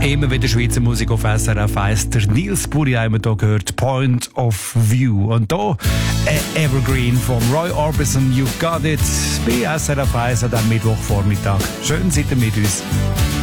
Immer wieder Schweizer Musik auf SRF 1. Der Nils Buri haben wir hier gehört, Point of View. Und hier Evergreen von Roy Orbison, You Got It, bei SRF 1 an diesem Mittwochvormittag. Schön, seid ihr mit uns.